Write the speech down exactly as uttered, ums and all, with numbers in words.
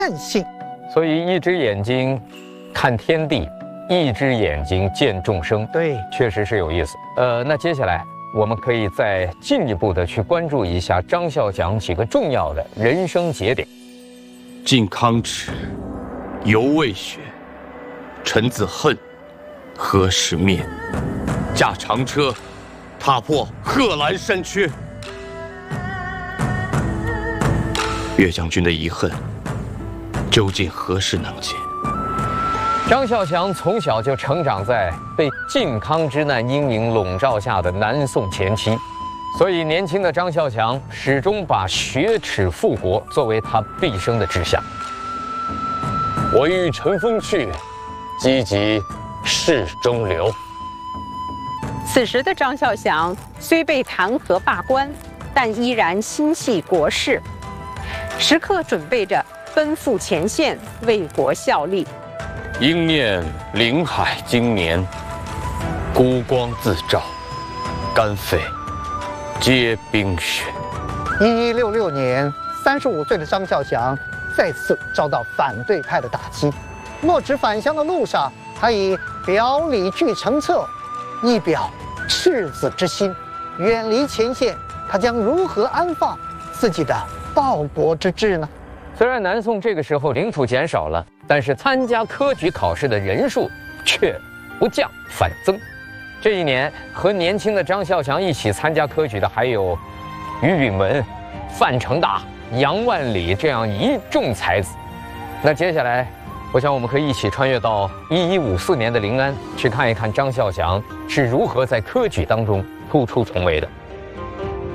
善性。 所以一只眼睛看天地，一只眼睛见众生， 对， 确实是有意思。呃，那接下来我们可以再进一步的去关注一下张孝讲几个重要的人生节点。 靖康耻，犹未雪，臣子恨，何时灭？驾长车，踏破贺兰山缺。岳将军的遗恨，究竟何时能解？ 张孝祥从小就成长在被靖康之难阴影笼罩下的南宋前期，所以年轻的张孝祥始终把雪耻复国作为他毕生的志向。我欲乘风去，积极事中留。 此时的张孝祥虽被弹劾罢官，但依然心系国事，时刻准备着奔赴前线为国效力。 应念临海经年，孤光自照，肝肺皆冰雪。 一一六六年，三十五岁的张孝祥再次遭到反对派的打击。莫指返乡的路上，他以表里俱成册，一表赤子之心。远离前线，他将如何安放自己的报国之志呢？ 虽然南宋这个时候领土减少了，但是参加科举考试的人数却不降反增。这一年，和年轻的张孝祥一起参加科举的还有于允文、范成大、杨万里这样一众才子。那接下来，我想我们可以一起穿越到一一五四年的临安，去看一看张孝祥是如何在科举当中突出重围的。